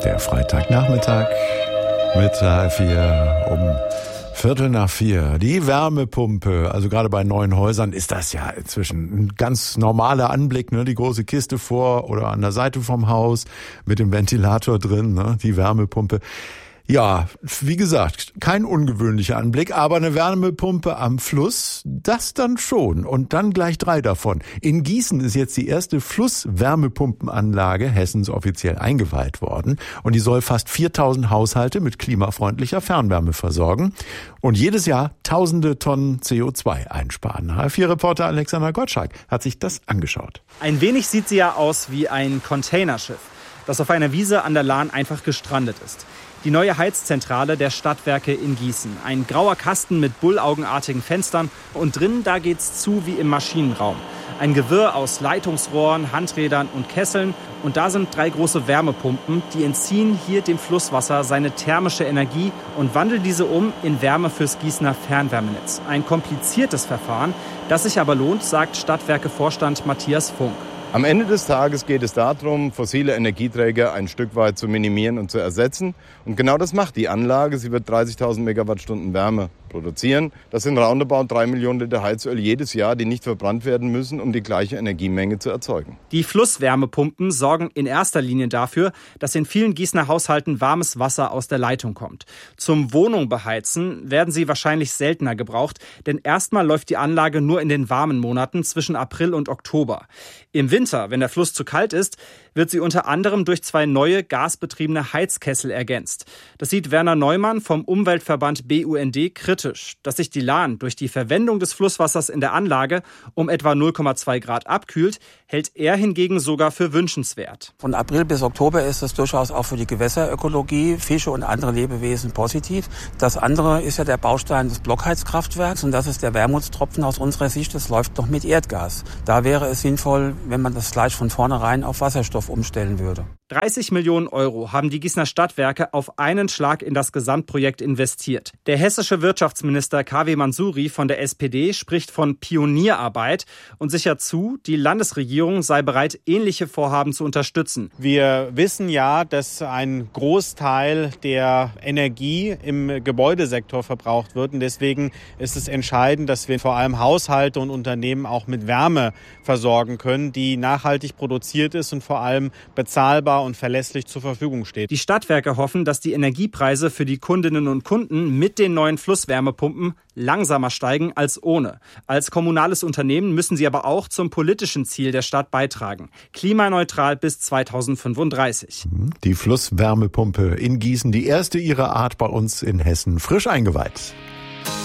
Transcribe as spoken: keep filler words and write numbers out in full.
Der Freitagnachmittag mit H F vier um Viertel nach vier. Die Wärmepumpe, also gerade bei neuen Häusern ist das ja inzwischen ein ganz normaler Anblick, ne? Die große Kiste vor oder an der Seite vom Haus mit dem Ventilator drin, ne? Die Wärmepumpe. Ja, wie gesagt, kein ungewöhnlicher Anblick, aber eine Wärmepumpe am Fluss, das dann schon. Und dann gleich drei davon. In Gießen ist jetzt die erste Flusswärmepumpenanlage Hessens offiziell eingeweiht worden. Und die soll fast viertausend Haushalte mit klimafreundlicher Fernwärme versorgen und jedes Jahr tausende Tonnen C O zwei einsparen. H F vier-Reporter Alexander Gottschalk hat sich das angeschaut. Ein wenig sieht sie ja aus wie ein Containerschiff, das auf einer Wiese an der Lahn einfach gestrandet ist. Die neue Heizzentrale der Stadtwerke in Gießen. Ein grauer Kasten mit bullaugenartigen Fenstern und drin, da geht's zu wie im Maschinenraum. Ein Gewirr aus Leitungsrohren, Handrädern und Kesseln. Und da sind drei große Wärmepumpen, die entziehen hier dem Flusswasser seine thermische Energie und wandeln diese um in Wärme fürs Gießener Fernwärmenetz. Ein kompliziertes Verfahren, das sich aber lohnt, sagt Stadtwerke-Vorstand Matthias Funk. Am Ende des Tages geht es darum, fossile Energieträger ein Stück weit zu minimieren und zu ersetzen. Und genau das macht die Anlage. Sie wird dreißigtausend Megawattstunden Wärme produzieren. Das sind roundabout drei Millionen Liter Heizöl jedes Jahr, die nicht verbrannt werden müssen, um die gleiche Energiemenge zu erzeugen. Die Flusswärmepumpen sorgen in erster Linie dafür, dass in vielen Gießener Haushalten warmes Wasser aus der Leitung kommt. Zum Wohnung beheizen werden sie wahrscheinlich seltener gebraucht, denn erstmal läuft die Anlage nur in den warmen Monaten zwischen April und Oktober. Im Winter, wenn der Fluss zu kalt ist, wird sie unter anderem durch zwei neue gasbetriebene Heizkessel ergänzt. Das sieht Werner Neumann vom Umweltverband B U N D kritisch. Dass sich die Lahn durch die Verwendung des Flusswassers in der Anlage um etwa null Komma zwei Grad abkühlt, hält er hingegen sogar für wünschenswert. Von April bis Oktober ist es durchaus auch für die Gewässerökologie, Fische und andere Lebewesen positiv. Das andere ist ja der Baustein des Blockheizkraftwerks und das ist der Wermutstropfen aus unserer Sicht. Das läuft noch mit Erdgas. Da wäre es sinnvoll, wenn man das gleich von vornherein auf Wasserstoff umstellen würde. dreißig Millionen Euro haben die Gießener Stadtwerke auf einen Schlag in das Gesamtprojekt investiert. Der hessische Wirtschaftsminister K W Mansouri von der S P D spricht von Pionierarbeit und sichert zu, die Landesregierung sei bereit, ähnliche Vorhaben zu unterstützen. Wir wissen ja, dass ein Großteil der Energie im Gebäudesektor verbraucht wird. Und deswegen ist es entscheidend, dass wir vor allem Haushalte und Unternehmen auch mit Wärme versorgen können, die nachhaltig produziert ist und vor allem bezahlbar und verlässlich zur Verfügung steht. Die Stadtwerke hoffen, dass die Energiepreise für die Kundinnen und Kunden mit den neuen Flusswärmepumpen langsamer steigen als ohne. Als kommunales Unternehmen müssen sie aber auch zum politischen Ziel der Stadt beitragen. Klimaneutral bis zweitausendfünfunddreißig. Die Flusswärmepumpe in Gießen, die erste ihrer Art bei uns in Hessen, frisch eingeweiht.